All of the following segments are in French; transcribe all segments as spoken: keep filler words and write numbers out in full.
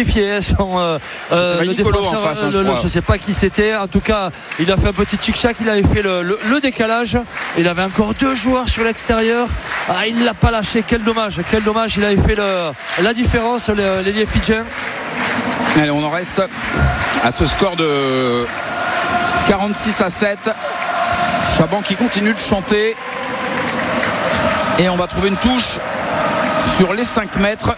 sacrifié son euh, euh, le défenseur. Face, hein, le, le, je ne sais pas qui c'était. En tout cas, il a fait un petit chic-chac. Il avait fait le, le, le décalage. Il avait encore deux joueurs sur l'extérieur. Ah, il ne l'a pas lâché. Quel dommage. Quel dommage. Il avait fait le, la différence, l'ailier fidjien. Allez, on en reste à ce score de quarante-six à sept. Chaban qui continue de chanter. Et on va trouver une touche sur les cinq mètres.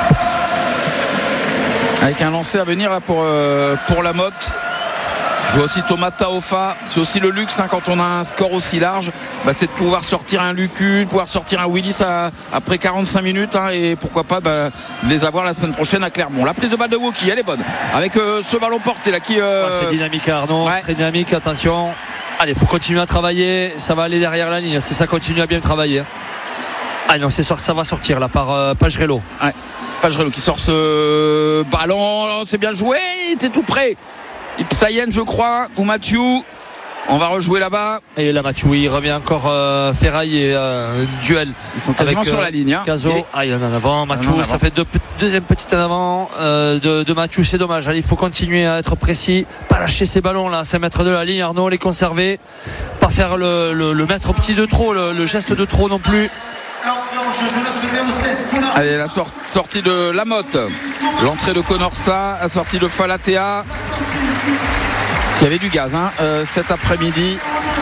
Avec un lancer à venir là pour, euh, pour la Motte. Je vois aussi Thomas Taofa. C'est aussi le luxe hein, quand on a un score aussi large, bah, c'est de pouvoir sortir un Lucu, de pouvoir sortir un Willis à, après quarante-cinq minutes hein, et pourquoi pas bah, les avoir la semaine prochaine à Clermont. La prise de balle de Woki, elle est bonne. Avec euh, ce ballon porté là qui. Euh... Ouais, c'est dynamique Arnaud, ouais. Très dynamique, attention. Allez, il faut continuer à travailler. Ça va aller derrière la ligne si ça continue à bien travailler. Ah non, c'est sûr que ça va sortir là par euh, Pagerello. Ouais. Pagerello qui sort ce ballon. C'est bien joué, il était tout près. Ipsayen je crois ou Mathieu. On va rejouer là-bas. Et là Mathieu il revient encore euh, ferraillé euh, duel. Ils sont quasiment avec, sur euh, la ligne hein. Caso. Et... Ah il y en a en avant Mathieu en avant. Ça fait deux, deuxième petite en avant euh, de, de Mathieu. C'est dommage. Allez, il faut continuer à être précis. Pas lâcher ces ballons là à cinq mètres de la ligne Arnaud. Les conserver. Pas faire le, le, le mettre petit de trop. Le, le geste de trop non plus. Allez, la sor- sortie de Lamotte, l'entrée de Conorsa, la sortie de Falatea qui avait du gaz hein, euh, cet après-midi.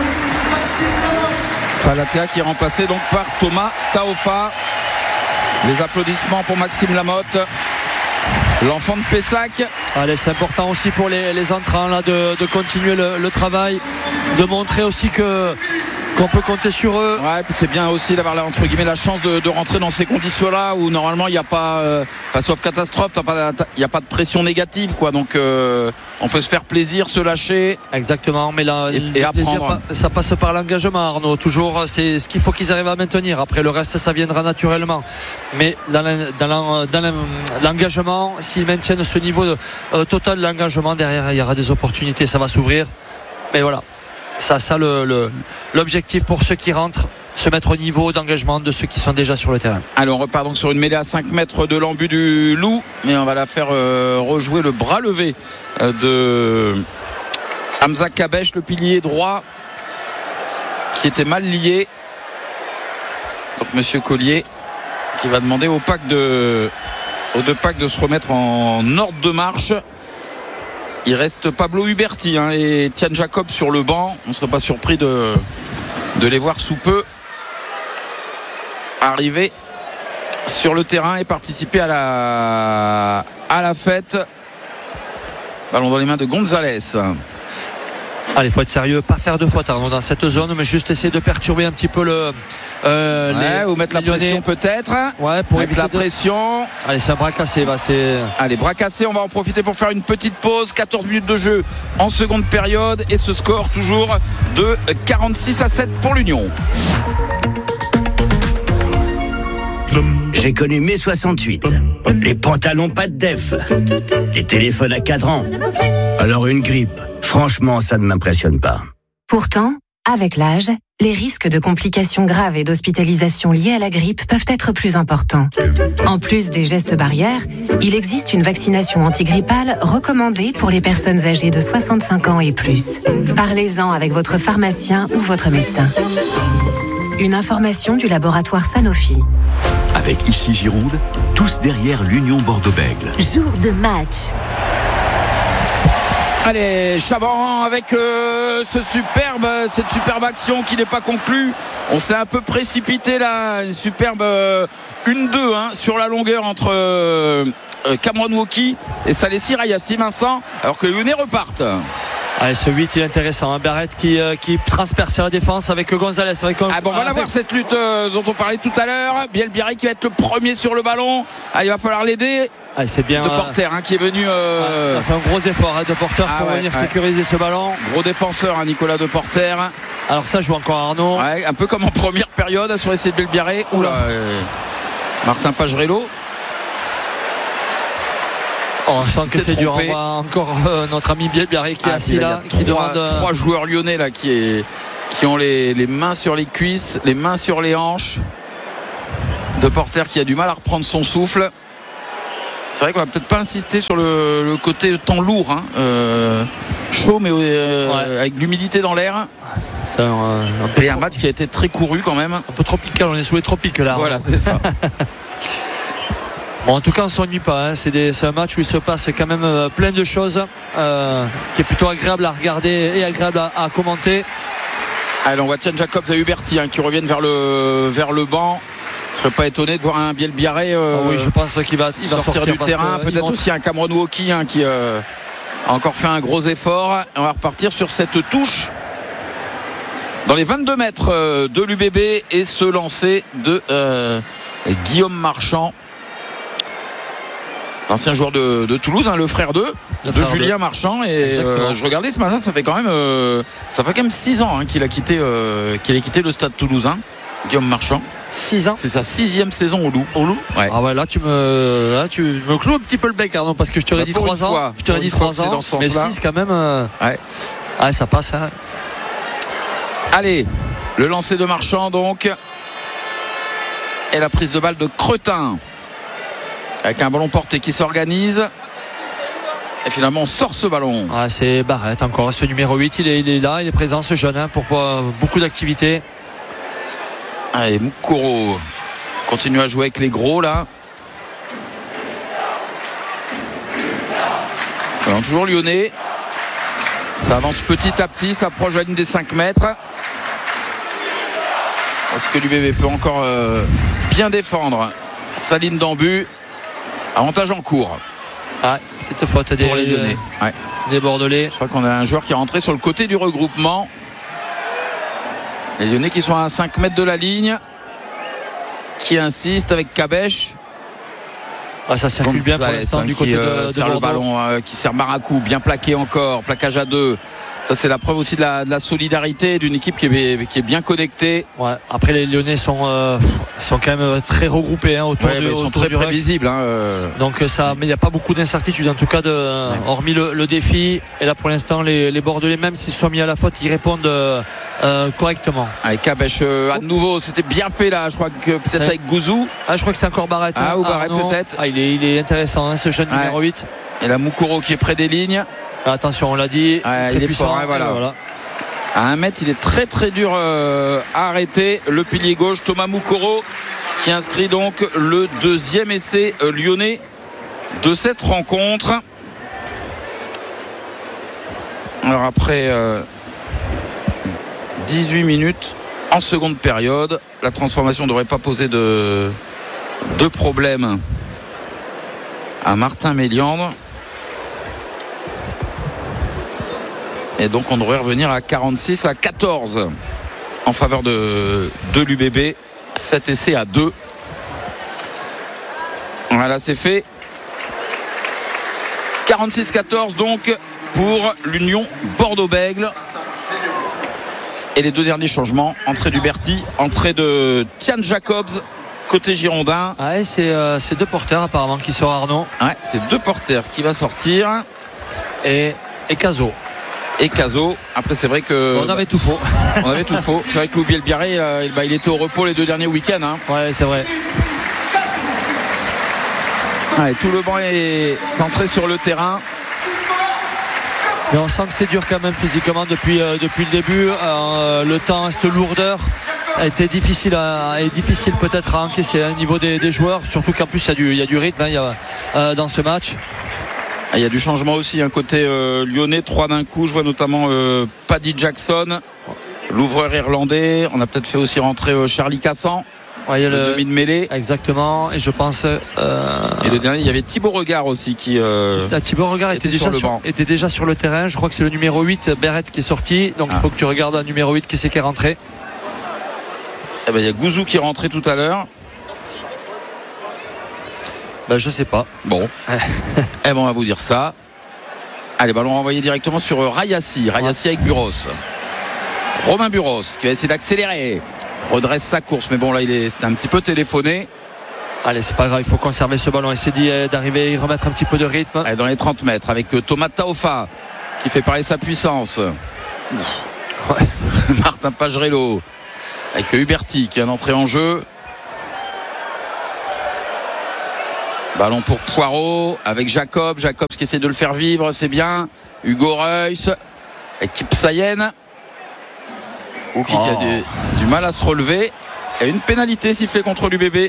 Falatea qui est remplacé donc par Thomas Taofa. Les applaudissements pour Maxime Lamotte, l'enfant de Pessac. Allez, c'est important aussi pour les, les entrants là de, de continuer le, le travail, de montrer aussi que qu'on peut compter sur eux. Ouais, puis c'est bien aussi d'avoir là, entre guillemets la chance de, de rentrer dans ces conditions-là où normalement il n'y a pas, euh, pas sauf catastrophe, il n'y a pas de pression négative quoi. Donc euh, on peut se faire plaisir, se lâcher. Exactement, mais là, et, et apprendre. Plaisir, ça passe par l'engagement Arnaud. Toujours, c'est ce qu'il faut qu'ils arrivent à maintenir. Après le reste, ça viendra naturellement. Mais dans, dans, dans l'engagement, s'ils maintiennent ce niveau de, euh, total de l'engagement, derrière il y aura des opportunités, ça va s'ouvrir. Mais voilà. Ça, ça le, le, l'objectif pour ceux qui rentrent, se mettre au niveau d'engagement de ceux qui sont déjà sur le terrain. Allez, on repart donc sur une mêlée à cinq mètres de l'embut du Loup, mais on va la faire euh, rejouer le bras levé euh, de Hamza Kabesh, le pilier droit, qui était mal lié. Donc Monsieur Collier qui va demander au pack de, aux deux packs de se remettre en ordre de marche. Il reste Pablo Huberti hein, et Tian Jacob sur le banc. On ne serait pas surpris de, de les voir sous peu arriver sur le terrain et participer à la, à la fête. Ballon dans les mains de Gonzalez. Allez, il faut être sérieux, pas faire de faute Arnaud dans cette zone, mais juste essayer de perturber un petit peu le. Euh, ouais, les, ou mettre la pression peut-être. Ouais, pour mettre la de... pression. Allez, c'est un bras cassé. Bah, c'est... Allez, bras cassé, on va en profiter pour faire une petite pause. quatorze minutes de jeu en seconde période et ce score toujours de quarante-six à sept pour l'Union. J'ai connu mai soixante-huit. Les pantalons pas de def. Les téléphones à cadran. Alors une grippe, franchement, ça ne m'impressionne pas. Pourtant, avec l'âge, les risques de complications graves et d'hospitalisation liées à la grippe peuvent être plus importants. En plus des gestes barrières, il existe une vaccination antigrippale recommandée pour les personnes âgées de soixante-cinq ans et plus. Parlez-en avec votre pharmacien ou votre médecin. Une information du laboratoire Sanofi. Avec ici Gironde, tous derrière l'Union Bordeaux-Bègles. Jour de match. Allez, Chaban avec euh, ce superbe, cette superbe action qui n'est pas conclue. On s'est un peu précipité là, une superbe euh, une deux hein, sur la longueur entre euh, Cameron Woki et Salessi Rayassi Vincent, alors que les Lyonnais repartent. Allez, ce huit il est intéressant hein. Barrett qui, euh, qui transperce la défense avec Gonzalez avec un... ah bon, on va la voir cette lutte euh, dont on parlait tout à l'heure. Biel Biarré qui va être le premier sur le ballon. Allez, il va falloir l'aider. Allez, c'est bien, de Porter hein, qui est venu euh... ah, ça fait un gros effort hein, de Porter ah, pour ouais, venir ouais. sécuriser ce ballon. Gros défenseur hein, Nicolas de Porter. Alors ça joue encore Arnaud ouais, un peu comme en première période sur l'essai de Biel Biarré. Oula euh... Martin Pagerello. On sent que c'est dur. On voit encore euh, notre ami Biel Biarré qui ah, est assis là, là qui trois, demande euh... trois joueurs lyonnais là qui, est, qui ont les, les mains sur les cuisses, les mains sur les hanches. De Porter qui a du mal à reprendre son souffle. C'est vrai qu'on va peut-être pas insister sur le, le côté temps lourd, hein. euh, chaud mais euh, ouais. avec l'humidité dans l'air. C'est un, un, Et un match qui a été très couru quand même. Un peu tropical, on est sous les tropiques là. Voilà, hein. C'est ça. Bon, en tout cas, on ne s'ennuie pas. Hein. C'est, des, c'est un match où il se passe quand même euh, plein de choses, euh, qui est plutôt agréable à regarder et agréable à, à commenter. Allez, on voit Tian Jacobs et Huberty hein, qui reviennent vers le, vers le banc. Je ne serais pas étonné de voir un Biel Biarré euh, oh oui, je pense qu'il va, il va sortir, sortir du terrain. Peut-être vont... aussi un Cameron Woki hein, qui euh, a encore fait un gros effort. On va repartir sur cette touche dans les vingt-deux mètres de l'U B B et ce lancer de euh, Guillaume Marchand, l'ancien joueur de, de Toulouse, hein, le frère d'eux, le de frère Julien de... Marchand. Et euh, je regardais ce matin, ça fait quand même, euh, ça fait quand même six ans hein, qu'il a quitté, euh, qu'il a quitté le Stade Toulousain. Guillaume Marchand. six ans. C'est sa sixième saison au Loup. Au Loup. Ouais. Ah ouais, là tu me, là tu me cloues un petit peu le bec, Arnaud, parce que je t'aurais bah dit trois ans. Fois, je t'aurais dit trois ans. Mais six quand même. Euh... Ouais. Ah, ça passe. Hein. Allez, le lancer de Marchand donc. Et la prise de balle de Cretin. Avec un ballon porté qui s'organise. Et finalement on sort ce ballon. Ah, c'est Barrette encore. Ce numéro huit, il est, il est là, il est présent, ce jeune, hein, pour beaucoup d'activités. Allez, Moukoro continue à jouer avec les gros là. Alors, toujours lyonnais. Ça avance petit à petit, ça approche la ligne des cinq mètres. Est-ce que l'U B B peut encore euh, bien défendre sa ligne d'en-but? Avantage en cours. Ah, petite faute des, les Lyonnais. Ouais. Des Bordelais. Je crois qu'on a un joueur qui est rentré sur le côté du regroupement. Les Lyonnais qui sont à cinq mètres de la ligne, qui insiste avec Cabèche. Ah, ça circule bien pour l'instant du côté euh, de, de le ballon euh, qui sert Maracou, bien plaqué encore, plaquage à deux. Ça c'est la preuve aussi de la, de la solidarité d'une équipe qui est, qui est bien connectée. Ouais. Après les Lyonnais sont, euh, sont quand même très regroupés hein, autour, ouais, de, ils sont autour très du prévisibles hein, euh... donc ça, mais il n'y a pas beaucoup d'incertitudes en tout cas de, ouais. hormis le, le défi. Et là pour l'instant les, les Bordelais, même s'ils sont mis à la faute, ils répondent euh, euh, correctement. Avec Cabèche euh, à nouveau, c'était bien fait là. Je crois que peut-être c'est... avec Gouzou. Ah, je crois que c'est encore Barrette. Ah, ou Barrette peut-être. Ah, il est, il est intéressant hein, ce jeune ouais. numéro huit. Et la Moukoro qui est près des lignes. Attention, on l'a dit. Ouais, il est puissant. Fort, hein, voilà. voilà. À un mètre, il est très très dur euh, à arrêter. Le pilier gauche, Thomas Moukoro, qui inscrit donc le deuxième essai euh, lyonnais de cette rencontre. Alors après euh, dix-huit minutes en seconde période, la transformation ne devrait pas poser de, de problème à Martin Méliandre. Et donc on devrait revenir à quarante-six à quatorze en faveur de, de l'U B B. sept essais à deux. Voilà, c'est fait. quarante-six quatorze donc pour l'Union Bordeaux-Bègles. Et les deux derniers changements, entrée d'Huberty, entrée de Tian Jacobs côté girondin. Ouais, c'est, euh, c'est deux porteurs apparemment qui sortent, Arnaud. Ouais, c'est deux porteurs qui va sortir. Et, et Caso. Et Caso. Après c'est vrai que on avait tout faux. On avait tout faux. C'est vrai que Loubiel Biarré euh, bah, il était au repos les deux derniers week-ends hein. Ouais, c'est vrai. Ouais, tout le banc est entré sur le terrain. Mais on sent que c'est dur quand même physiquement depuis, euh, depuis le début. Euh, le temps, cette lourdeur a été difficile, à, est difficile peut-être à encaisser au niveau des, des joueurs. Surtout qu'en plus il y a du, il y a du rythme hein, il y a, euh, dans ce match. Ah, il y a du changement aussi, un côté euh, lyonnais, trois d'un coup. Je vois notamment euh, Paddy Jackson, l'ouvreur irlandais. On a peut-être fait aussi rentrer euh, Charlie Cassan, ouais, le, le demi de mêlée. Exactement. Et je pense. Euh... Et le dernier, il y avait Thibaut Regard aussi qui. Euh, ah, Thibaut Regard était, était, déjà sur, sur, était déjà sur le terrain. Je crois que c'est le numéro huit, Barrette, qui est sorti. Donc ah. il faut que tu regardes un numéro huit qui c'est qui est rentré. Eh ben, il y a Gouzou qui est rentré tout à l'heure. Ben, je sais pas. Bon. Eh ben, on va vous dire ça. Allez, ballon renvoyé directement sur Rayassi. Rayassi avec Buros. Romain Buros qui va essayer d'accélérer. Redresse sa course. Mais bon, là, il est, c'était un petit peu téléphoné. Allez, c'est pas grave. Il faut conserver ce ballon. Essayer d'arriver à y remettre un petit peu de rythme. Allez, dans les trente mètres avec Thomas Taofa qui fait parler sa puissance. Ouais. Martin Pagerello avec Huberty qui est en entrée en jeu. Ballon pour Poirot avec Jacob. Jacob qui essaie de le faire vivre, c'est bien. Hugo Reus, équipe Sayenne. Ou qui oh. a du, du mal à se relever. Et une pénalité sifflée contre l'U B B.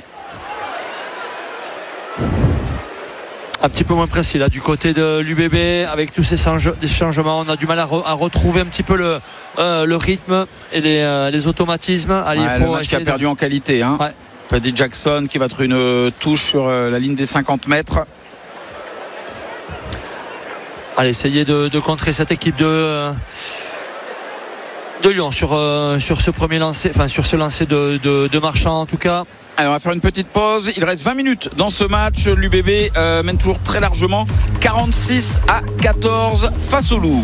Un petit peu moins précis là du côté de l'U B B avec tous ces changements. On a du mal à, re, à retrouver un petit peu le, euh, le rythme et les, euh, les automatismes. Allez, ouais, il faut le match qui a perdu de... en qualité. Hein. Ouais. Paddy Jackson qui va être une touche sur la ligne des cinquante mètres. Allez, essayer de, de contrer cette équipe de, de Lyon sur, euh, sur ce premier lancer, enfin sur ce lancer de, de, de Marchand en tout cas. Allez, on va faire une petite pause. Il reste vingt minutes dans ce match. L'U B B euh, mène toujours très largement, quarante-six à quatorze face au Loup.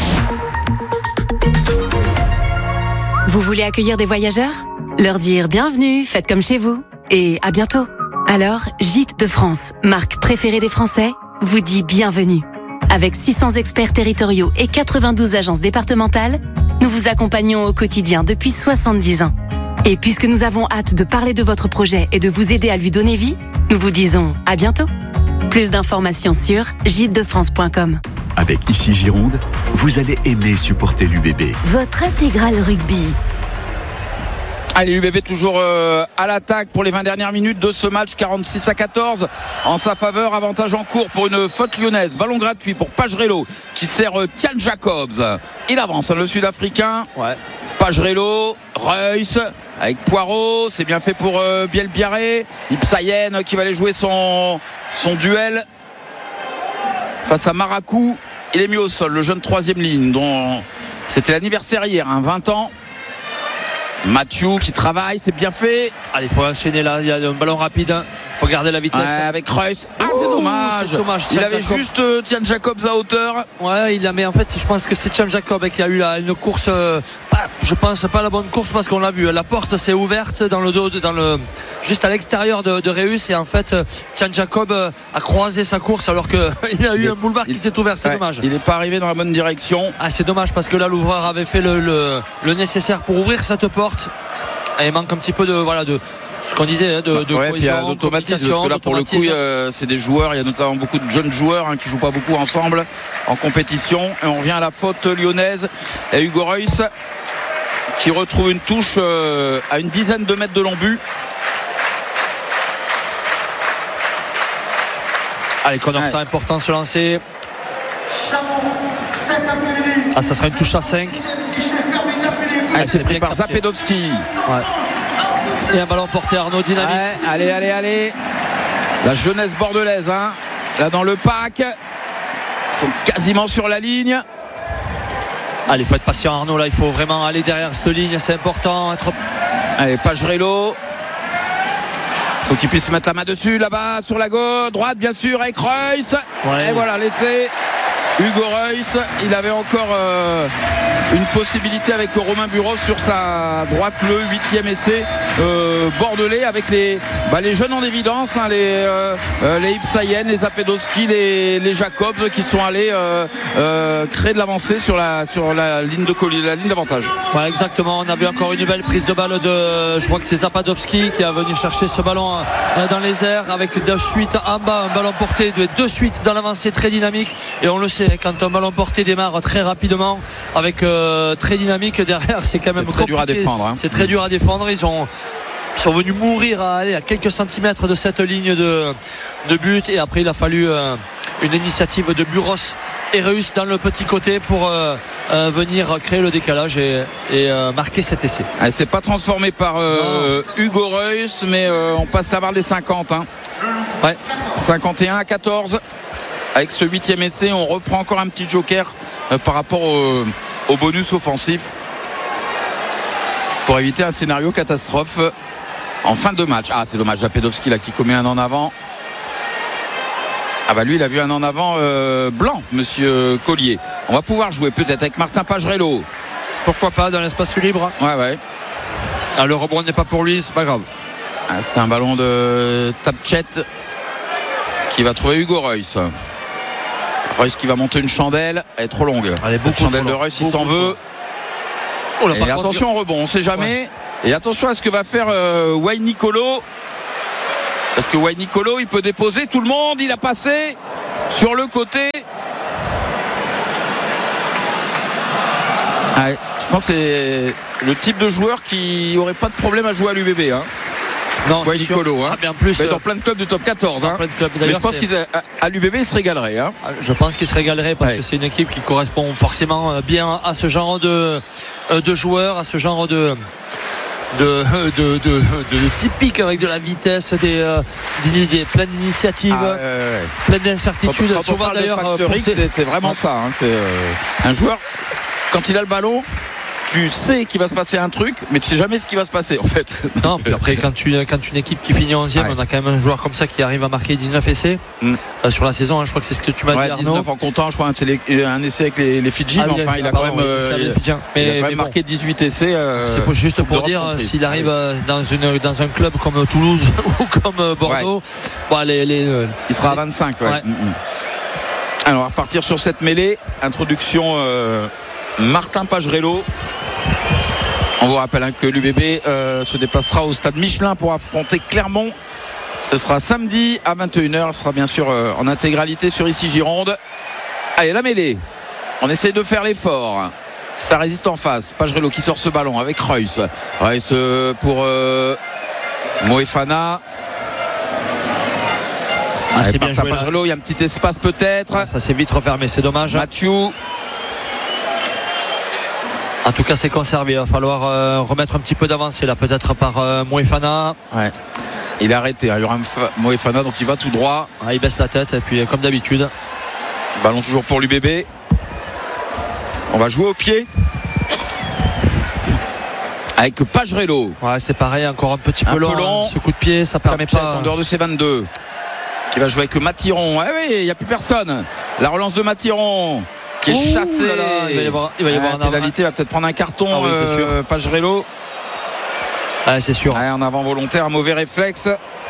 Vous voulez accueillir des voyageurs ? Leur dire bienvenue, faites comme chez vous et à bientôt. Alors, Gîtes de France, marque préférée des Français, vous dit bienvenue. Avec six cents experts territoriaux et quatre-vingt-douze agences départementales, nous vous accompagnons au quotidien depuis soixante-dix ans. Et puisque nous avons hâte de parler de votre projet et de vous aider à lui donner vie, nous vous disons à bientôt. Plus d'informations sur gîtes de france point com. Avec Ici Gironde, vous allez aimer supporter l'U B B. Votre intégrale rugby. Allez, l'U B B toujours euh, à l'attaque pour les vingt dernières minutes de ce match, quarante-six à quatorze en sa faveur, avantage en cours pour une faute lyonnaise, ballon gratuit pour Pagerello qui sert euh, Tian Jacobs. Il avance, hein, le Sud-Africain. Ouais. Pagerello, Reus avec Poirot, c'est bien fait pour euh, Bielbiaré. Ipsayen qui va aller jouer son, son duel face à Maracou. Il est mis au sol, le jeune troisième ligne dont c'était l'anniversaire hier, hein, vingt ans. Mathieu qui travaille, c'est bien fait. Allez, il faut enchaîner là, il y a un ballon rapide, il faut garder la vitesse. Ouais, avec Reus. Ah, c'est dommage. C'est dommage. Il avait Jacob. juste euh, Tian Jacobs à hauteur. Ouais, il a, mais en fait, je pense que c'est Tian Jacob qui a eu là une course, euh, pas, je pense pas la bonne course parce qu'on l'a vu. La porte s'est ouverte dans le dos, dans le, juste à l'extérieur de, de Reus et en fait, Tian Jacob a croisé sa course alors qu'il y a eu il, un boulevard il, qui s'est ouvert. C'est ouais, dommage. Il n'est pas arrivé dans la bonne direction. Ah, c'est dommage parce que là, l'ouvreur avait fait le, le, le nécessaire pour ouvrir cette porte. Et il manque un petit peu de voilà de ce qu'on disait de, de ouais, cohésion, d'automatisme parce que là pour le coup euh, c'est des joueurs, il y a notamment beaucoup de jeunes joueurs hein, qui jouent pas beaucoup ensemble en compétition et on revient à la faute lyonnaise et Hugo Reus qui retrouve une touche euh, à une dizaine de mètres de l'embut. Allez, Condorcet, ouais. Important ce lancer. Ah, ça sera une touche à cinq. Ah, c'est pris par Zapedowski. Ouais. Et un ballon porté Arnaud dynamique. Ouais, allez, allez, allez. La jeunesse bordelaise, hein. Là dans le pack. Ils sont quasiment sur la ligne. Allez, il faut être patient Arnaud. Là, il faut vraiment aller derrière cette ligne. C'est important. Être... Allez, Pagerello. Il faut qu'il puisse mettre la main dessus là-bas sur la gauche. Droite, bien sûr, avec Reus. Ouais. Et voilà, laissez. Hugo Reus, il avait encore euh, une possibilité avec Romain Buros sur sa droite, le huitième essai euh, bordelais avec les, bah, les jeunes en évidence, hein, les, euh, les Ipsayen, les Zapedowski, les, les Jacobs qui sont allés euh, euh, créer de l'avancée sur la, sur la ligne de colis, la ligne d'avantage. Ouais, exactement, on a vu encore une belle prise de balle de, je crois que c'est Zapedowski qui a venu chercher ce ballon euh, dans les airs avec de suite en bas, un ballon porté de, de suite dans l'avancée très dynamique et on le sait. Quand un ballon porté démarre très rapidement avec euh, très dynamique derrière, c'est quand même c'est très compliqué. dur à défendre. Hein. C'est très dur à défendre. Ils ont ils sont venus mourir à, aller à quelques centimètres de cette ligne de, de but et après il a fallu euh, une initiative de Buros et Reus dans le petit côté pour euh, euh, venir créer le décalage et, et euh, marquer cet essai. Ah, c'est pas transformé par euh, Hugo Reus, mais euh, on passe la barre des cinquante. Hein. Ouais. cinquante et un à quatorze. Avec ce huitième essai, on reprend encore un petit joker euh, par rapport au, au bonus offensif pour éviter un scénario catastrophe en fin de match. Ah, c'est dommage, Zapedowski là qui commet un en avant. Ah bah lui, il a vu un en avant euh, blanc, monsieur Collier. On va pouvoir jouer peut-être avec Martin Pagerello. Pourquoi pas dans l'espace libre. Ouais, ouais. Ah, le rebond n'est pas pour lui, c'est pas grave. Ah, c'est un ballon de Tapchet qui va trouver Hugo Reus. Reus qui va monter une chandelle, elle est trop longue. Allez, Cette chandelle de Reus, il s'en veut. Oh, là, et attention au rebond, on ne sait jamais. Ouais. Et attention à ce que va faire euh, Wayne Nicolo. Parce que Wayne Nicolo, il peut déposer tout le monde. Il a passé sur le côté. Ah, je pense que c'est le type de joueur qui aurait pas de problème à jouer à l'U B B. Hein. Non, Wayne Nicolo. Hein. Ah, bien plus, mais dans plein de clubs du top quatorze. Hein. Clubs, mais je pense qu'à l'U B B, il se régalerait. Hein. Je pense qu'il se régalerait parce ouais. que c'est une équipe qui correspond forcément bien à ce genre de, de joueurs, à ce genre de. De, de, de, de, de typique avec de la vitesse, des, euh, des, des plein d'initiatives, ah, ouais, ouais. plein d'incertitudes. Quand, quand Souvent d'ailleurs, c'est, c'est vraiment ça. Hein. C'est euh, un joueur quand il a le ballon. Tu sais qu'il va se passer un truc, mais tu sais jamais ce qui va se passer en fait. Non, puis après quand tu quand tu une équipe qui finit onzième, ouais. on a quand même un joueur comme ça qui arrive à marquer dix-neuf essais mm. euh, sur la saison. Hein, je crois que c'est ce que tu m'as ouais, dit. Arnaud. dix-neuf en comptant, je crois que c'est les, un essai avec les, les Fidji, ah, mais enfin il a quand même, euh, il, il a mais, quand même marqué bon. dix-huit essais. Euh, c'est juste pour dire s'il arrive euh, dans une dans un club comme Toulouse ou comme Bordeaux, ouais. bon, les, les, euh, il sera à vingt-cinq. Ouais. Ouais. Alors on va repartir sur cette mêlée. Introduction euh, Martin Pagerello. On vous rappelle hein, que l'U B B euh, se déplacera au stade Michelin pour affronter Clermont. Ce sera samedi à vingt et une heures. Ce sera bien sûr euh, en intégralité sur Ici Gironde. Allez, la mêlée. On essaie de faire l'effort. Ça résiste en face. Pagerello qui sort ce ballon avec Reus. Reus euh, pour euh, Moefana. Ah, c'est bien joué, Pagerello, il y a un petit espace peut-être. Ah, ça s'est vite refermé, c'est dommage. Mathieu. En tout cas, c'est conservé. Il va falloir euh, remettre un petit peu d'avancée là, peut-être par euh, Moefana. Ouais. Il a arrêté. Hein. Il y aura un F... Moefana, donc il va tout droit. Ah, il baisse la tête et puis comme d'habitude. Ballon toujours pour l'U B B. On va jouer au pied. Avec Pagerello. Ouais, c'est pareil, encore un petit peu, un long, peu long. Ce coup de pied, ça permet Capchet pas. En dehors de ses vingt-deux. Qui va jouer avec Mathiron. Ah oui, il n'y a plus personne. La relance de Mathiron. Qui est Ouh chassé. Là là, il va y avoir, il va y avoir ah, un pénalité, va peut-être prendre un carton. Ah oui, c'est sûr. Euh, Pagerello. Ah, c'est sûr. Ah, en avant volontaire, un mauvais réflexe.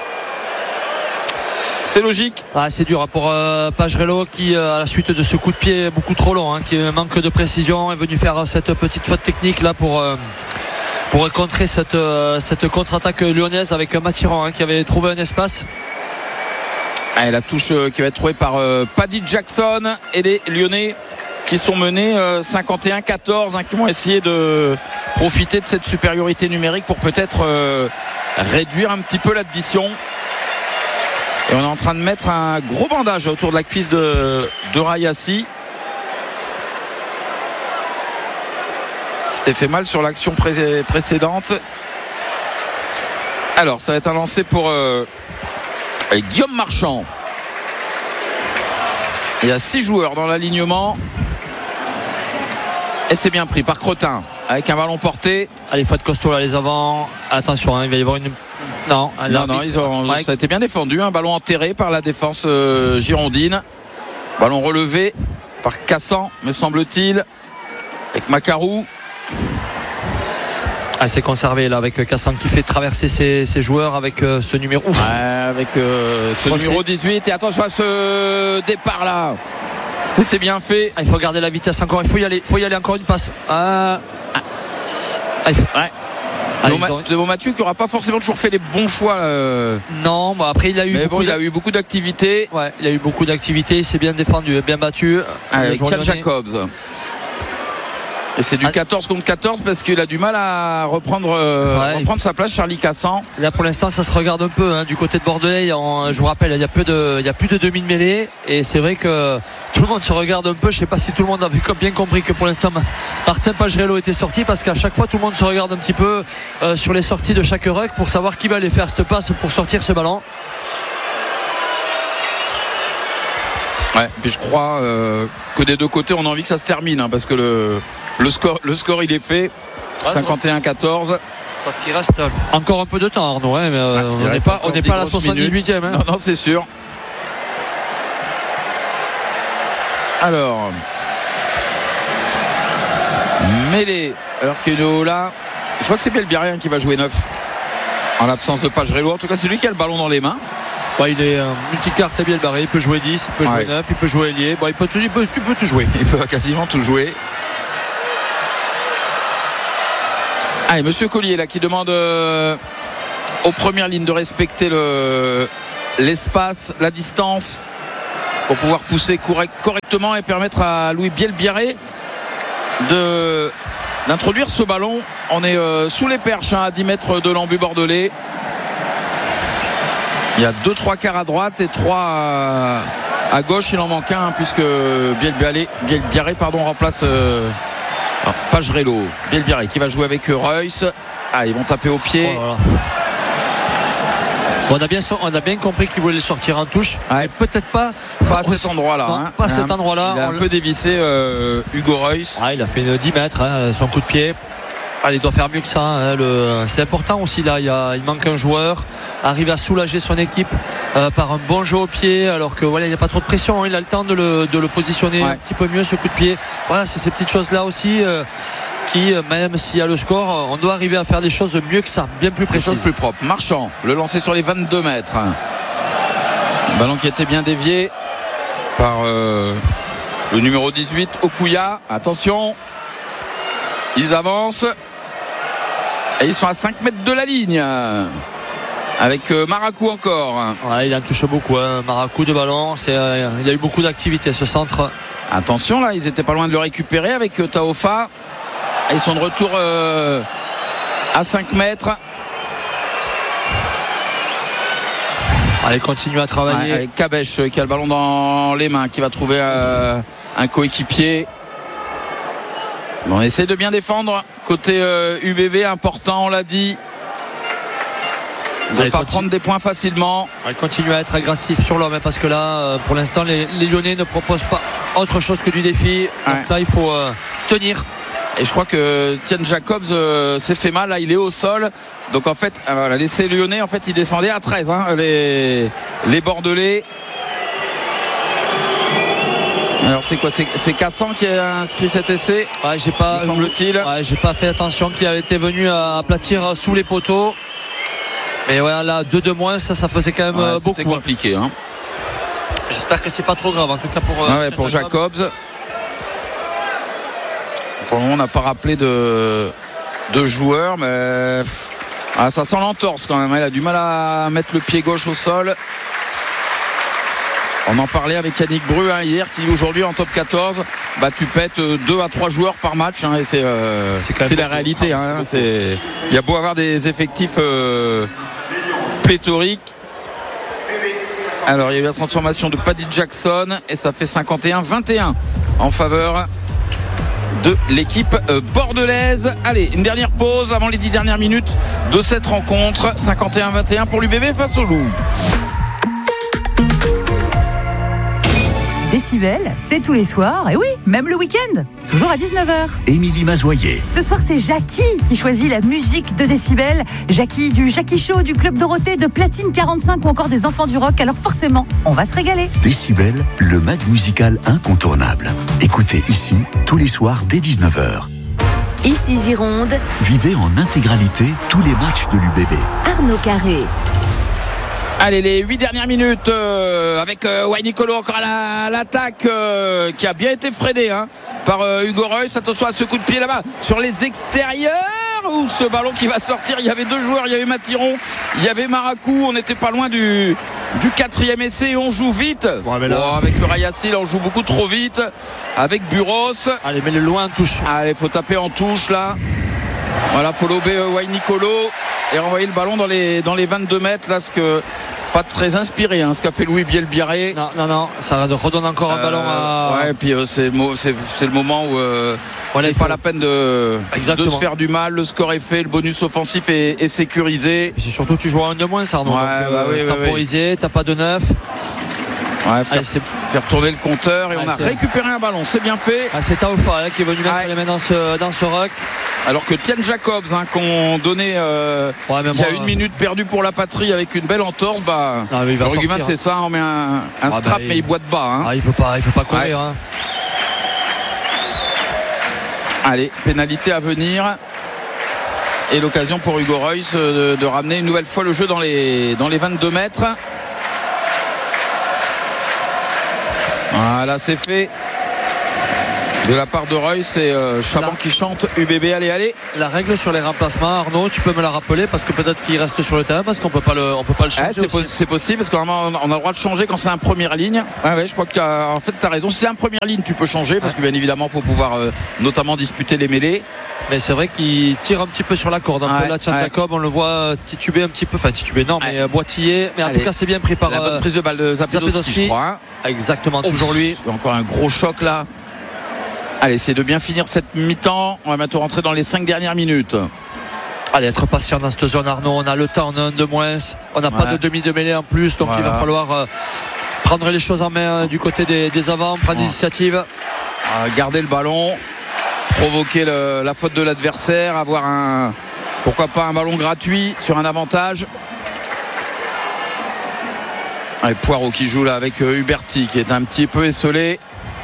C'est logique. Ah, c'est dur pour euh, Pagerello qui, euh, à la suite de ce coup de pied beaucoup trop long, hein, qui manque de précision, est venu faire cette petite faute technique là pour. Euh, pour contrer cette, euh, cette contre-attaque lyonnaise avec Mathiron hein, qui avait trouvé un espace. Ah, la touche euh, qui va être trouvée par euh, Paddy Jackson et les Lyonnais qui sont menés euh, cinquante et un à quatorze hein, qui vont essayer de profiter de cette supériorité numérique pour peut-être euh, réduire un petit peu l'addition. Et on est en train de mettre un gros bandage autour de la cuisse de, de Rayassi. S'est fait mal sur l'action pré- précédente. Alors ça va être un lancer pour euh, Guillaume Marchand. Il y a six joueurs dans l'alignement. Et c'est bien pris par Cretin avec un ballon porté. Allez, faut être costaud là les avants. Attention, hein, il va y avoir une. Non, non, non ils ont, ça a été bien défendu. Un ballon enterré par la défense euh, girondine. Ballon relevé par Cassan, me semble-t-il. Avec Macarou. Ah, c'est conservé là avec Cassan qui fait traverser ses, ses joueurs avec euh, ce numéro. Ouais, avec euh, ce numéro dix-huit. Et attention à ce départ là. C'était bien fait. Ah, il faut garder la vitesse encore. Il faut y aller. Il faut y aller encore une passe. Ah. Ah, il faut... Ouais. Ah, ont... Bon, Mathieu qui n'aura pas forcément toujours fait les bons choix. Euh... Non, bah après il a eu. Mais bon, il a eu beaucoup d'activités. Ouais, il a eu beaucoup d'activités. Il s'est bien défendu, bien battu. Avec Chad Jacobs. Et c'est du quatorze contre quatorze parce qu'il a du mal à reprendre, euh, ouais, reprendre sa place, Charlie Cassan. Là pour l'instant ça se regarde un peu hein, du côté de Bordelais. En, je vous rappelle, il y a peu de, il y a plus de demi-mêlée et c'est vrai que tout le monde se regarde un peu. Je sais pas si tout le monde avait bien compris que pour l'instant Martin Pagerello était sorti parce qu'à chaque fois tout le monde se regarde un petit peu euh, sur les sorties de chaque ruck pour savoir qui va aller faire cette passe pour sortir ce ballon. Ouais, puis je crois euh, que des deux côtés on a envie que ça se termine hein, parce que le Le score, le score il est fait. cinquante et un à quatorze. Sauf qu'il reste encore un peu de temps, Arnaud. Hein, mais euh, ah, on n'est pas, on n'est pas à la soixante-dix-huitième. Hein. Non, non, c'est sûr. Alors, mêlée. Alors qu'il est là. Je crois que c'est Belbirien qui va jouer neuf. En l'absence de Pagerello. En tout cas, c'est lui qui a le ballon dans les mains. Ouais, il est euh, multicarte bien barré. Il peut jouer dix, il peut jouer ouais. neuf, il peut jouer ailier. Bon, il peut, il peut, il peut tout jouer. Il peut quasiment tout jouer. Ah, et Monsieur Collier là qui demande euh, aux premières lignes de respecter le, l'espace, la distance pour pouvoir pousser correct, correctement et permettre à Louis Bielbiarré de, d'introduire ce ballon. On est euh, sous les perches hein, à dix mètres de l'embut bordelais. Il y a deux trois quarts à droite et trois à, à gauche. Il en manque un hein, puisque Bielbiarré, Bielbiarré pardon, remplace euh, oh, Pagerello. Bielbiarré qui va jouer avec Reus. Ah, ils vont taper au pied. Oh là là. On a bien, on a bien compris qu'il voulait sortir en touche. Ouais. Peut-être pas. Pas à cet endroit-là. Non, hein. Pas à cet endroit-là. Il a un on peu dévissé euh, Hugo Reus. Ah, il a fait une dix mètres, hein, son coup de pied. Ah, il doit faire mieux que ça. Hein, le... C'est important aussi là. Il, y a... il manque un joueur. Arrive à soulager son équipe euh, par un bon jeu au pied, alors que voilà, il n'y a pas trop de pression. Hein. Il a le temps de le, de le positionner ouais. un petit peu mieux ce coup de pied. Voilà, c'est ces petites choses là aussi. Euh... qui, même s'il y a le score, on doit arriver à faire des choses mieux que ça, bien plus précises. Des choses plus propres. Marchand, le lancer sur les vingt-deux mètres. Un ballon qui était bien dévié par euh, le numéro dix-huit, Okuya. Attention, ils avancent et ils sont à cinq mètres de la ligne. Avec euh, Maracou encore. Ouais, il en touche beaucoup, hein. Maracou de ballon. C'est, euh, il a eu beaucoup d'activité ce centre. Attention là, ils étaient pas loin de le récupérer avec euh, Taofa. Ils sont de retour euh, à cinq mètres. Allez, continue à travailler. Ouais, avec Kabech qui a le ballon dans les mains, qui va trouver euh, un coéquipier. Bon, on essaie de bien défendre. Côté euh, U B B, important, on l'a dit. De ne pas continue. prendre des points facilement. Elle continue à être agressif sur l'homme, parce que là, pour l'instant, les, les Lyonnais ne proposent pas autre chose que du défi. Donc ouais. là, il faut euh, tenir. Et je crois que Tian Jacobs euh, s'est fait mal. Là, il est au sol. Donc en fait, euh, voilà, l'essai lyonnais, en fait, il défendait à treize. Hein, les, les Bordelais. Alors c'est quoi? C'est, c'est Cassan qui a inscrit cet essai. Ouais, j'ai pas. Me semble-t-il. Ouais, j'ai pas fait attention qu'il avait été venu à aplatir sous les poteaux. Mais voilà, là, deux de moins, ça, ça faisait quand même ouais, beaucoup. C'était compliqué. Hein. J'espère que c'est pas trop grave, en tout cas pour. Ah ouais, pour Jacobs. Jacobs. Pour le moment, on n'a pas rappelé de, de joueurs, mais ah, ça sent l'entorse quand même. Il a du mal à mettre le pied gauche au sol. On en parlait avec Yannick Bru hein, hier, qui aujourd'hui en top quatorze, bah, tu pètes deux à trois joueurs par match. Hein, et c'est, euh, c'est, c'est la réalité. Hein, c'est, il y a beau avoir des effectifs euh, pléthoriques. Alors, il y a eu la transformation de Paddy Jackson et ça fait cinquante et un vingt et un en faveur de l'équipe bordelaise. Allez, une dernière pause avant les dix dernières minutes de cette rencontre. cinquante et un vingt et un pour l'U B B face au Loup. Décibel, c'est tous les soirs, et oui, même le week-end, toujours à dix-neuf heures. Émilie Mazoyer. Ce soir, c'est Jackie qui choisit la musique de Décibel. Jackie du Jackie Show, du Club Dorothée, de Platine quarante-cinq ou encore des Enfants du Rock. Alors forcément, on va se régaler. Décibel, le mag musical incontournable. Écoutez ici, tous les soirs dès dix-neuf heures. Ici Gironde. Vivez en intégralité tous les matchs de l'U B B. Arnaud Carré. Allez, les huit dernières minutes euh, avec euh, Wayne Nicolo encore à, la, à l'attaque euh, qui a bien été freiné hein, par euh, Hugo Reus. Attention à ce coup de pied là-bas sur les extérieurs ou ce ballon qui va sortir. Il y avait deux joueurs, il y avait Mathiron, il y avait Maracou. On n'était pas loin du, du quatrième essai et on joue vite. Ouais, là... oh, avec le Rayassil, on joue beaucoup trop vite. Avec Buros. Allez, mets-le loin en touche. Allez, faut taper en touche là. Voilà, faut lober euh, Wayne Nicolo et renvoyer le ballon dans les, dans les vingt-deux mètres là, parce que c'est pas très inspiré hein, ce qu'a fait Louis Bielbiarré. Non, non, non, ça redonne encore un euh, ballon à. Ouais, et puis euh, c'est, c'est, c'est le moment où euh, voilà, c'est pas faut... la peine de, de se faire du mal. Le score est fait, le bonus offensif est, est sécurisé. Et c'est surtout tu joues à un de moins, ça, Arnaud. Ouais, donc, bah, euh, oui, temporisé, oui. T'as pas de neuf. Ouais, faire, Allez, c'est... faire tourner le compteur et ouais, on a c'est... récupéré un ballon, c'est bien fait. Ah, c'est Taofa là, qui est venu mettre ouais. les mains dans ce, dans ce ruck. Alors que Tian Jacobs hein, qu'on donnait euh, ouais, il y a une euh... minute perdue pour la patrie avec une belle entorse, bah non, le argument c'est ça, on met un, un ah, strap bah, mais il... il boite bas hein. Ah, il peut pas, il peut pas courir ouais. hein. Allez, pénalité à venir. Et l'occasion pour Hugo Reus de, de ramener une nouvelle fois le jeu dans les, dans les vingt-deux mètres. Voilà, c'est fait. De la part de Roy, c'est euh, Chaban la... qui chante U B B, allez, allez. La règle sur les remplacements, Arnaud, tu peux me la rappeler parce que peut-être qu'il reste sur le terrain parce qu'on peut pas le, on peut pas le changer. Ouais, c'est, po- c'est possible parce qu'on a le droit de changer quand c'est en première ligne. Ouais, ouais, je crois que tu as, en fait, tu as raison. Si c'est en première ligne, tu peux changer parce ouais. que bien évidemment, il faut pouvoir euh, notamment disputer les mêlées. Mais c'est vrai qu'il tire un petit peu sur la corde. Un ouais, peu là, Tchad ouais. Jacob, on le voit tituber un petit peu. Enfin, tituber, non, mais ouais. boitiller. Mais en allez. tout cas, c'est bien pris par. La bonne prise de balle de Zapedowski, je crois. Hein. Exactement, oh, toujours lui. Encore un gros choc là. Allez, c'est de bien finir cette mi-temps. On va bientôt rentrer dans les cinq dernières minutes. Allez, être patient dans cette zone, Arnaud. On a le temps, on a un de moins. On n'a ouais. pas de demi de mêlée en plus. Donc voilà. Il va falloir euh, prendre les choses en main euh, du côté des, des avants, prendre ouais. l'initiative. Euh, garder le ballon, provoquer le, la faute de l'adversaire, avoir un, pourquoi pas un ballon gratuit sur un avantage. Allez, Poirot qui joue là avec euh, Huberti qui est un petit peu esselé.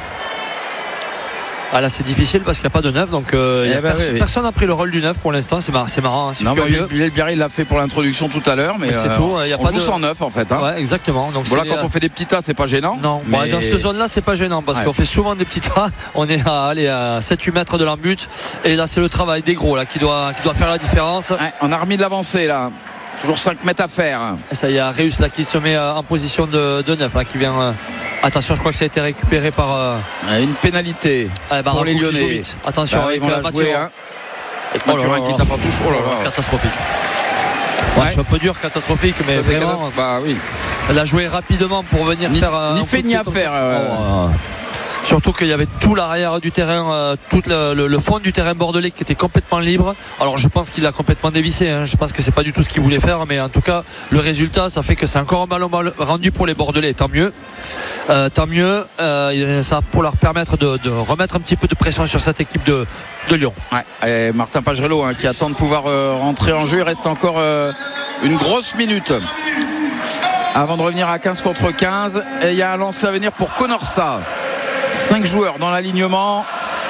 Ah là c'est difficile parce qu'il n'y a pas de neuf donc euh, y a ben pers- oui, oui. personne n'a pris le rôle du neuf pour l'instant. C'est, mar- c'est marrant, hein, c'est non, curieux. Bilal Biarri l'a fait pour l'introduction tout à l'heure mais, mais c'est euh, tout. Y a on pas joue de... sans neuf en fait hein. Ouais exactement. Donc bon là c'est... quand on fait des petits tas c'est pas gênant. Non mais... bon, dans cette zone là c'est pas gênant parce ouais. qu'on fait souvent des petits tas. On est à, allez, à sept huit mètres de l'embut et là c'est le travail des gros là qui doit, qui doit faire la différence. Ouais, on a remis de l'avancée là. Toujours cinq mètres à faire. Et ça y est, Reus là qui se met en position de, de neuf là, qui vient. Euh... Attention, je crois que ça a été récupéré par. Euh... Une pénalité ah, bah, pour les Lyonnais. Attention, bah, avec ils vont la jouer, hein. Avec Mathurin oh qui tape en touche. Oh là là. Catastrophique. Ouais. C'est un peu dur, catastrophique, mais ça vraiment. Catas... Bah oui. Elle a joué rapidement pour venir ni, faire. Euh, ni fait ni à faire. Euh... Oh, euh... Surtout qu'il y avait tout l'arrière du terrain, euh, tout le, le, le fond du terrain bordelais qui était complètement libre. Alors je pense qu'il a complètement dévissé. Hein. Je pense que c'est pas du tout ce qu'il voulait faire, mais en tout cas le résultat, ça fait que c'est encore un ballon mal rendu pour les Bordelais. Tant mieux, euh, tant mieux. Euh, ça va pour leur permettre de, de remettre un petit peu de pression sur cette équipe de, de Lyon. Ouais. Et Martin Pagerello hein, qui attend de pouvoir euh, rentrer en jeu. Il reste encore euh, une grosse minute avant de revenir à quinze contre quinze. Et il y a un lancer à venir pour Conorsa. cinq joueurs dans l'alignement.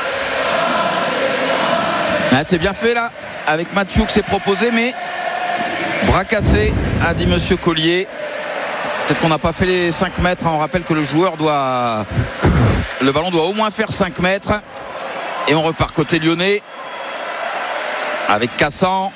Ah, c'est bien fait là avec Mathieu qui s'est proposé mais bras cassé a dit monsieur Collier. Peut-être qu'on n'a pas fait les cinq mètres. On rappelle que le joueur doit le ballon doit au moins faire cinq mètres. Et on repart côté lyonnais avec Cassan.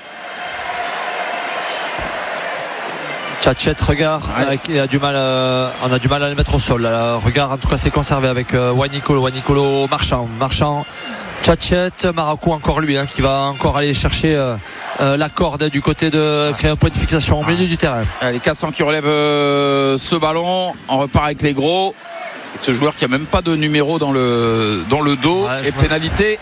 Tchatchet, regard, ouais. il a du mal, euh, on a du mal à le mettre au sol. Là. Regard, en tout cas, c'est conservé avec euh, Wanicolo, Wanicolo, Marchand, Marchand, Tchatchet, Maracou, encore lui, hein, qui va encore aller chercher euh, euh, la corde du côté de créer un point de fixation au milieu du terrain. Allez, Cassan qui relève euh, ce ballon, on repart avec les gros. Ce joueur qui a même pas de numéro dans le dans le dos ouais, et pénalité.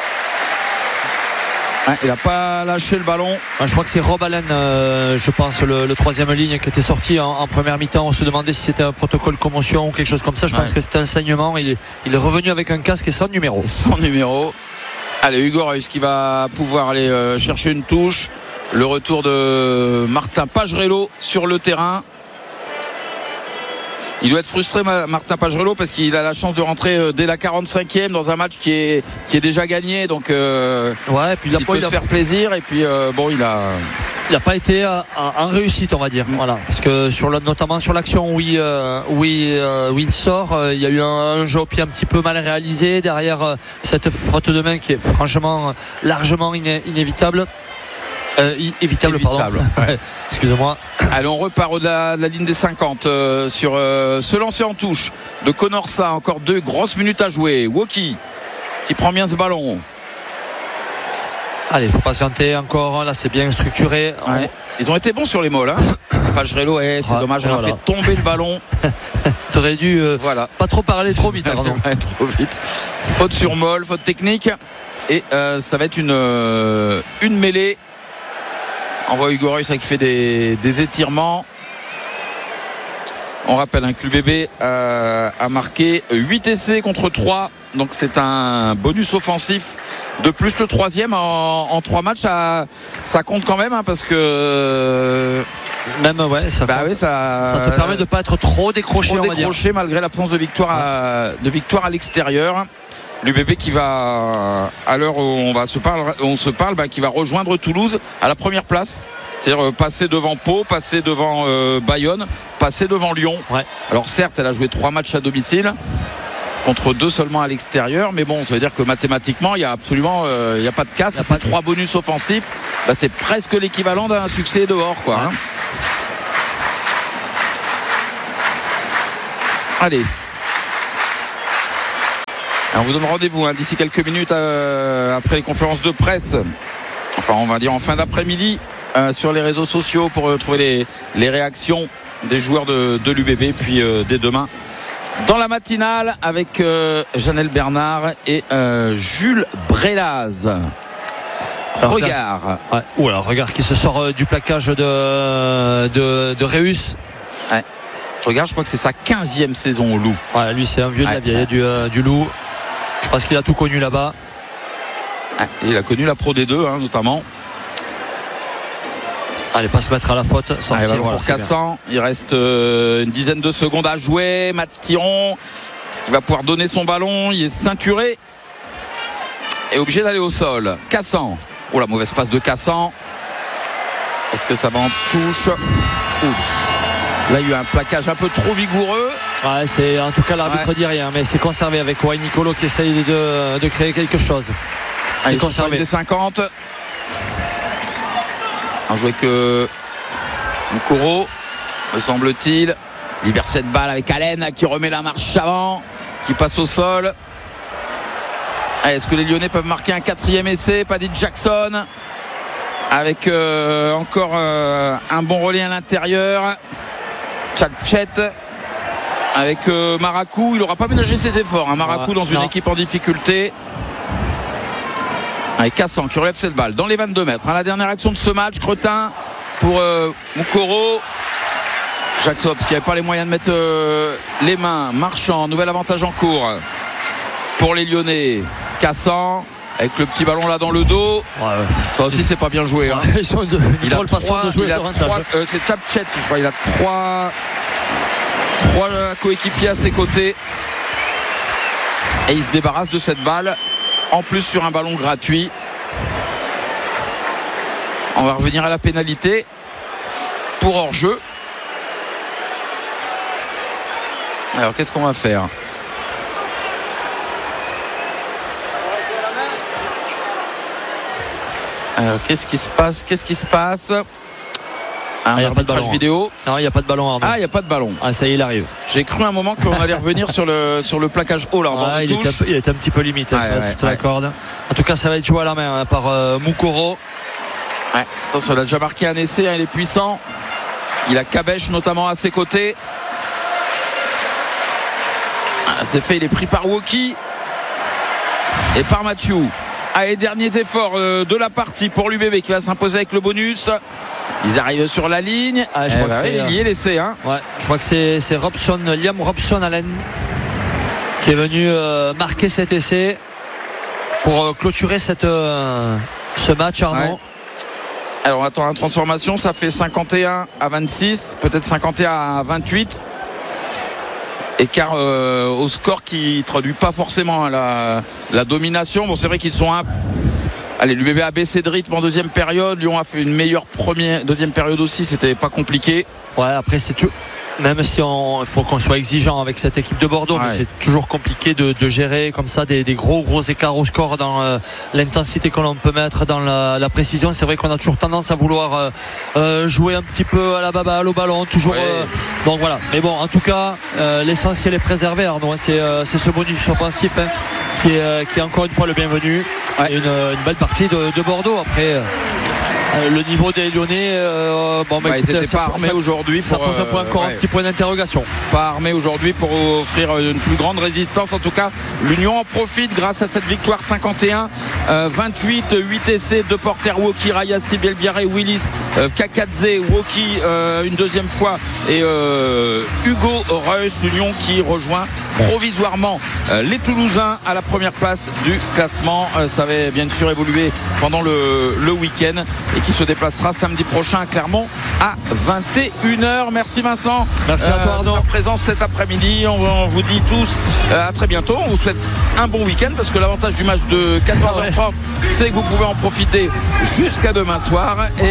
Ouais, il n'a pas lâché le ballon. Je crois que c'est Rob Allen, euh, je pense, le, le troisième ligne qui était sorti en, en première mi-temps. On se demandait si c'était un protocole commotion ou quelque chose comme ça. Je ouais. pense que c'était un saignement. Il est, il est revenu avec un casque et sans numéro. Sans numéro. Allez, Hugo Reus qui va pouvoir aller euh, chercher une touche. Le retour de Martin Pagerello sur le terrain. Il doit être frustré Martin Pagerello parce qu'il a la chance de rentrer dès la quarante-cinquième dans un match qui est qui est déjà gagné donc euh, ouais, et puis il, a il pas, peut il se a... faire plaisir et puis euh, bon il a il n'a pas été euh, en réussite on va dire mmh. voilà parce que sur le, notamment sur l'action où il, euh, où il, euh, où il sort euh, il y a eu un, un jeu au pied un petit peu mal réalisé derrière euh, cette faute de main qui est franchement largement iné- inévitable Euh, évitable, évitable pardon. Ouais. Excusez-moi. Allez, on repart de la, de la ligne des cinquante euh, sur euh, ce lancer en touche de Conorsa. Encore deux grosses minutes à jouer. Woki qui prend bien ce ballon. Allez, il faut patienter encore. Là, c'est bien structuré. Ouais. Ils ont été bons sur les molles. Hein. Pagerello, eh, c'est ah, dommage, on voilà. a fait tomber le ballon. T'aurais dû euh, voilà. pas trop parler trop vite. Pardon. trop vite. Faute sur molle, faute technique. Et euh, ça va être une, euh, une mêlée. On voit Hugo Reus qui fait des, des étirements. On rappelle hein, que l'U B B euh, a marqué huit essais contre trois. Donc c'est un bonus offensif de plus le troisième en, en trois matchs. Ça, ça compte quand même hein, parce que... Même ouais, ça, bah oui, ça, ça te permet de ne pas être trop décroché, trop décroché malgré l'absence de victoire à, de victoire à l'extérieur. L'U B B qui va, à l'heure où on, va se parle, on se parle, bah, qui va rejoindre Toulouse à la première place. C'est-à-dire euh, passer devant Pau, passer devant euh, Bayonne, passer devant Lyon. Ouais. Alors certes, elle a joué trois matchs à domicile, contre deux seulement à l'extérieur. Mais bon, ça veut dire que mathématiquement, il n'y a absolument euh, il y a pas de casse. C'est trois bonus offensifs. Bah, c'est presque l'équivalent d'un succès dehors, quoi. Ouais. Hein. Allez. Alors, on vous donne rendez-vous hein, d'ici quelques minutes euh, après les conférences de presse. Enfin, on va dire en fin d'après-midi euh, sur les réseaux sociaux pour euh, trouver les, les réactions des joueurs de, de l'U B B. Puis euh, dès demain, dans la matinale avec euh, Janelle Bernard et euh, Jules Brélaz. Alors, regard. Ouais. Oula, regard qui se sort euh, du plaquage de, de, de Reus. Ouais. Regard, je crois que c'est sa quinzième saison au Loup. Ouais, lui, c'est un vieux de ouais. la vieille du, euh, du Loup. Je pense qu'il a tout connu là-bas. Ouais. Il a connu la Pro D deux, hein, notamment. Allez, pas se mettre à la faute. Allez, ballon voilà, pour Cassan. Il reste euh, une dizaine de secondes à jouer. Matt Thiron, est-ce qu'il va pouvoir donner son ballon? Il est ceinturé. Et obligé d'aller au sol. Cassan. Oh la mauvaise passe de Cassan. Est-ce que ça va en touche? Ouh. Là, il y a eu un plaquage un peu trop vigoureux. Ouais, c'est, en tout cas, l'arbitre ouais. dit rien, mais c'est conservé avec Wayne Nicolo qui essaye de, de créer quelque chose. C'est Allez, conservé. Des cinquante. Un joué que Mukoro, me semble-t-il. Libère cette balle avec Allen qui remet la marche avant, qui passe au sol. Allez, est-ce que les Lyonnais peuvent marquer un quatrième essai? Paddy Jackson avec euh, encore euh, un bon relais à l'intérieur. Tchakchet avec euh, Maracou. Il n'aura pas ménagé ses efforts hein, Maracou ouais, dans une non. équipe en difficulté. Avec Cassan qui relève cette balle dans les vingt-deux mètres hein, la dernière action de ce match. Cretin pour euh, Mukoro. Jacques qui n'avait pas les moyens de mettre euh, les mains. Marchand, nouvel avantage en cours pour les Lyonnais. Cassan avec le petit ballon là dans le dos. Ouais, ouais. Ça aussi c'est pas bien joué hein. Ouais, ils sont de, il a trois, de jouer il a trois euh, c'est Tchapchet je crois. Il a trois trois coéquipiers à ses côtés et il se débarrasse de cette balle en plus sur un ballon gratuit. On va revenir à la pénalité pour hors-jeu. Alors qu'est-ce qu'on va faire? Alors, qu'est-ce qui se passe? Qu'est-ce qui se passe? Un ah, arbitrage vidéo. Non, il n'y a pas de ballon. Arnaud. Ah, il n'y a pas de ballon. Ah, ça y est, il arrive. J'ai cru un moment qu'on allait revenir sur le, sur le plaquage haut là. Ah, il, était un peu, il était un petit peu limité, ouais, ça, ouais, je te ouais. l'accorde. En tout cas, ça va être joué à la main hein, par euh, Mukoro. Ouais. Attention, il a déjà marqué un essai, hein, il est puissant. Il a Kabech notamment à ses côtés. Ah, c'est fait, il est pris par Woki et par Mathieu. Allez, derniers efforts euh, de la partie pour l'U B B qui va s'imposer avec le bonus. Ils arrivent sur la ligne. Ah, je crois bah que ouais, il y est laissé. Hein. Ouais, je crois que c'est, c'est Robson, Liam Robson Allen qui est venu euh, marquer cet essai pour euh, clôturer cette, euh, ce match, Arnaud. Ouais. Alors on attend la transformation, ça fait cinquante et un à vingt-six, peut-être cinquante et un à vingt-huit. Écart euh, au score qui traduit pas forcément la, la domination. Bon, c'est vrai qu'ils sont un. Allez, l'U B B a baissé de rythme en deuxième période. Lyon a fait une meilleure première, deuxième période aussi. C'était pas compliqué. Ouais, après c'est tout. Même si on, il faut qu'on soit exigeant avec cette équipe de Bordeaux, ouais. mais c'est toujours compliqué de, de gérer comme ça des, des gros gros écarts au score dans euh, l'intensité que l'on peut mettre dans la, la précision. C'est vrai qu'on a toujours tendance à vouloir euh, euh, jouer un petit peu à la baballe au ballon, toujours. Ouais. Euh, donc voilà. Mais bon, en tout cas, euh, l'essentiel est préservé. Arnaud, c'est, euh, c'est ce bonus offensif hein, qui, est, euh, qui est encore une fois le bienvenu. Ouais. Et une, une belle partie de, de Bordeaux après. Euh, Euh, le niveau des Lyonnais euh, bon, bah, bah, écoutez, ils n'étaient pas armés aujourd'hui ça pose un point, encore euh, ouais. un petit point d'interrogation. Pas armés aujourd'hui pour offrir une plus grande résistance. En tout cas, l'Union en profite grâce à cette victoire cinquante et un à vingt-huit. huit essais de porteurs Woki, Rayassi, Belbiaré, Willis, euh, Kakadze, Woki euh, une deuxième fois et euh, Hugo Reus. L'Union qui rejoint provisoirement euh, les Toulousains à la première place du classement. Euh, ça avait bien sûr évolué pendant le, le week-end et qui se déplacera samedi prochain à Clermont à vingt et une heures. Merci Vincent. Merci à toi Arnaud. Euh, de présence cet après-midi. On, on vous dit tous euh, à très bientôt. On vous souhaite un bon week-end parce que l'avantage du match de quatorze heures trente, c'est que vous pouvez en profiter jusqu'à demain soir. Et à très vite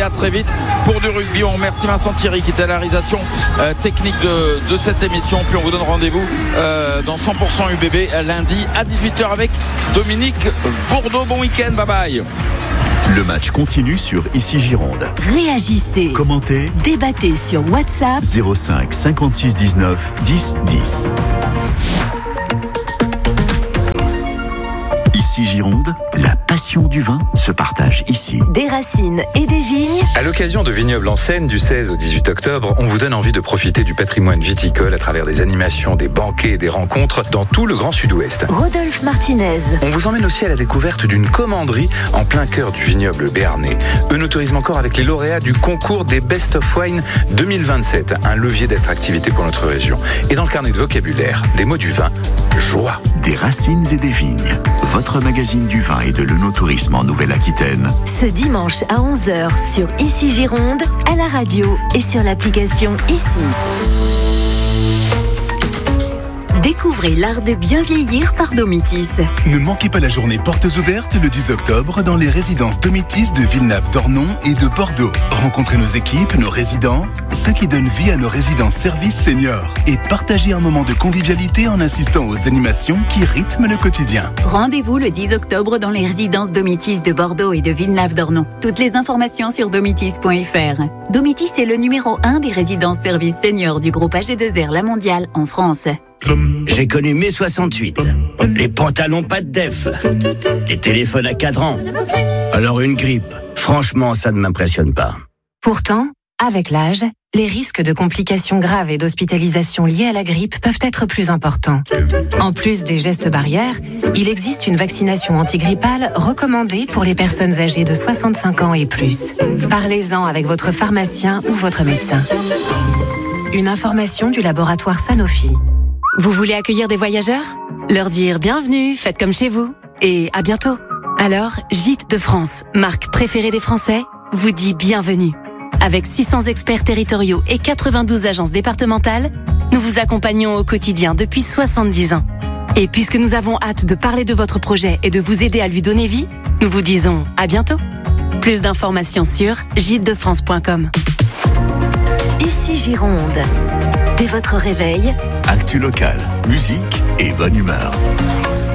pour du rugby. On remercie Vincent Thierry qui était à la réalisation euh, technique de, de cette émission. Puis on vous donne rendez-vous euh, dans cent pour cent U B B lundi à dix-huit heures avec Dominique Bourdeau. Bon week-end, bye bye. Le match continue sur Ici Gironde. Réagissez. Commentez. Débattez sur WhatsApp. zéro cinq cinquante-six dix-neuf dix dix. Ici Gironde, la passion du vin se partage ici. Des racines et des vignes. À l'occasion de Vignobles en Seine du seize au dix-huit octobre, on vous donne envie de profiter du patrimoine viticole à travers des animations, des banquets et des rencontres dans tout le Grand Sud-Ouest. Rodolphe Martinez. On vous emmène aussi à la découverte d'une commanderie en plein cœur du vignoble béarnais. Œnotourisme encore avec les lauréats du concours des Best of Wine deux mille vingt-sept, un levier d'attractivité pour notre région. Et dans le carnet de vocabulaire, des mots du vin, joie. Des racines et des vignes. Votre magazine du vin et de l'œnotourisme en Nouvelle-Aquitaine. Ce dimanche à onze heures sur Ici Gironde, à la radio et sur l'application Ici. Découvrez l'art de bien vieillir par Domitis. Ne manquez pas la journée portes ouvertes le dix octobre dans les résidences Domitis de Villeneuve-d'Ornon et de Bordeaux. Rencontrez nos équipes, nos résidents, ceux qui donnent vie à nos résidences services seniors et partagez un moment de convivialité en assistant aux animations qui rythment le quotidien. Rendez-vous le dix octobre dans les résidences Domitis de Bordeaux et de Villeneuve-d'Ornon. Toutes les informations sur domitis point f r. Domitis est le numéro un des résidences services seniors du groupe A G deux R La Mondiale en France. J'ai connu mai soixante-huit, les pantalons pas de def, les téléphones à cadran. Alors une grippe, franchement, ça ne m'impressionne pas. Pourtant, avec l'âge, les risques de complications graves et d'hospitalisation liées à la grippe peuvent être plus importants. En plus des gestes barrières, il existe une vaccination antigrippale recommandée pour les personnes âgées de soixante-cinq ans et plus. Parlez-en avec votre pharmacien ou votre médecin. Une information du laboratoire Sanofi. Vous voulez accueillir des voyageurs ? Leur dire bienvenue, faites comme chez vous et à bientôt. Alors, Gîtes de France, marque préférée des Français, vous dit bienvenue. Avec six cents experts territoriaux et quatre-vingt-douze agences départementales, nous vous accompagnons au quotidien depuis soixante-dix ans. Et puisque nous avons hâte de parler de votre projet et de vous aider à lui donner vie, nous vous disons à bientôt. Plus d'informations sur gîtes de france point com. Ici Gironde. Dès votre réveil, actu local, musique et bonne humeur.